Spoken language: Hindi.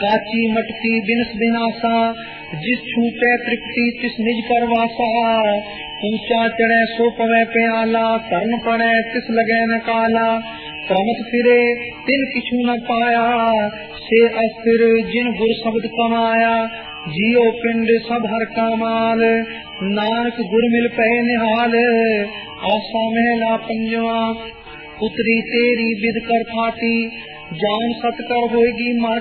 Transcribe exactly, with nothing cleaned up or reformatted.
काची मटकी बिनस बिनासा, जिस छूटे तृप्ति तिस निज करवासा। ऊंचा चढ़े सो पवे प्याला, तरण पड़े तिस लगे न काला। क्रमत फिरे तिन किछु न पाया, से अस्थिर जिन गुर शब्द कमाया। जियो पिंड सब हर का माल, नानक गुर मिल पे निहाल। आशा महला पंजवा, उतरी तेरी विद कर फाटी, जान सत कर होगी माँ